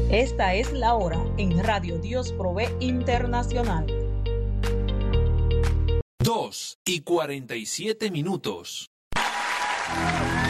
Esta es la hora en Radio Dios Provee Internacional. 2:47.